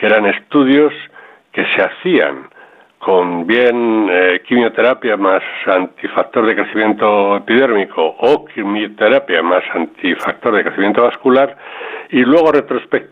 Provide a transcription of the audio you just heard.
que eran estudios que se hacían con bien quimioterapia más antifactor de crecimiento epidérmico o quimioterapia más antifactor de crecimiento vascular, y luego